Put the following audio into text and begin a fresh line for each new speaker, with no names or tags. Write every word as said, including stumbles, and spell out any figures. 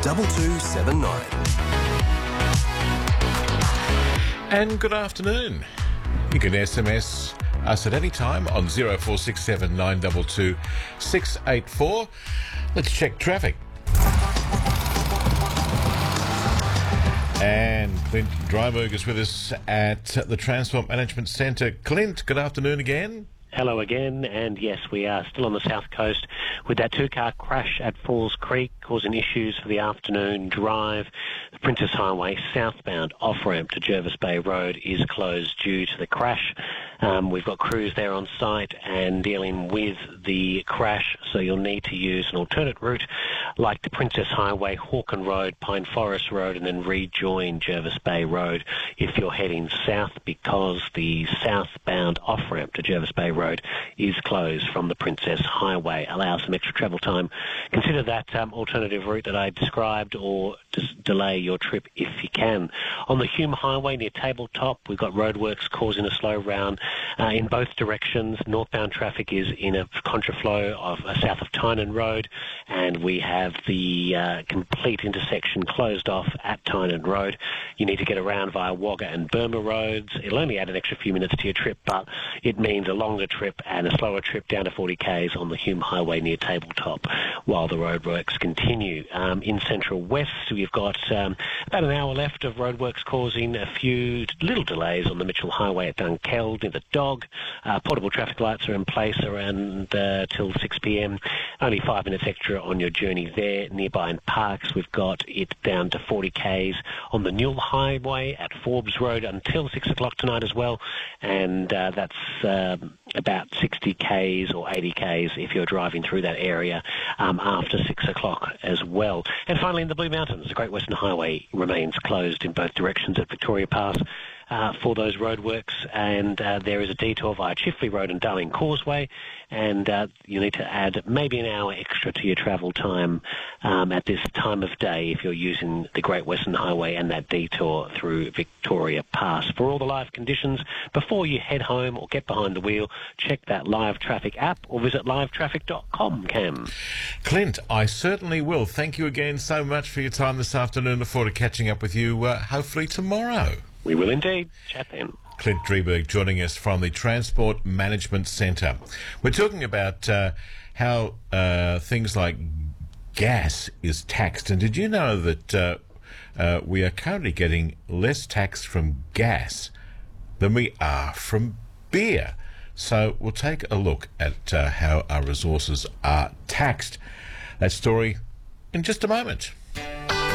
double two seven nine.
And good afternoon. You can S M S us at any time on zero four six seven nine two two six eight four. Let's check traffic. And Clint Dryberg is with us at the Transport Management Centre. Clint, good afternoon again.
Hello again, and yes, we are still on the south coast with that two-car crash at Falls Creek causing issues for the afternoon drive. The Princess Highway southbound off-ramp to Jervis Bay Road is closed due to the crash. Um, we've got crews there on site and dealing with the crash, so you'll need to use an alternate route like the Princess Highway, Hawken Road, Pine Forest Road, and then rejoin Jervis Bay Road if you're heading south, because the southbound off-ramp to Jervis Bay Road is closed from the Princess Highway. Allow some extra travel time. Consider that um, alternative route that I described, or just delay your trip if you can. On the Hume Highway near Tabletop, we've got roadworks causing a slow round uh, in both directions. Northbound traffic is in a contraflow of uh, south of Tynan Road, and we have the uh, complete intersection closed off at Tynan Road. You need to get around via Wagga and Burma roads. It'll only add an extra few minutes to your trip, but it means a longer trip and a slower trip down to forty kays on the Hume Highway near Tabletop while the roadworks continue. Um, in Central West, we've got um, about an hour left of roadworks causing a few little delays on the Mitchell Highway at Dunkeld near the Dog. Uh, portable traffic lights are in place around uh, till six p m. Only five minutes extra on your journey there. Nearby in Parks, we've got it down to forty kays on the Newell Highway at Forbes Road until six o'clock tonight as well, and uh, that's um, about sixty kays or eighty kays if you're driving through that area um, after six o'clock as well. And finally, in the Blue Mountains, the Great Western Highway remains closed in both directions at Victoria Pass Uh, for those roadworks, and uh, there is a detour via Chifley Road and Darling Causeway, and uh, you need to add maybe an hour extra to your travel time um, at this time of day if you're using the Great Western Highway and that detour through Victoria Pass. For all the live conditions, before you head home or get behind the wheel, check that Live Traffic app or visit live traffic dot com, Cam.
Clint, I certainly will. Thank you again so much for your time this afternoon. Look forward to catching up with you uh, hopefully tomorrow.
We will indeed. Chat then.
Clint Dryberg joining us from the Transport Management Centre. We're talking about uh, how uh, things like gas is taxed. And did you know that uh, uh, we are currently getting less tax from gas than we are from beer? So we'll take a look at uh, how our resources are taxed. That story in just a moment.